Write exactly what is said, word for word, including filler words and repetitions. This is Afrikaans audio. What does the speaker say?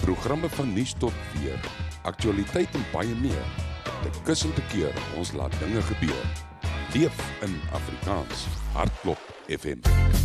Programme van nuus tot weer, aktualiteit en baie meer. Te kus en te keer, ons laat dinge gebeur. Leef in Afrikaans. Hartklop F M.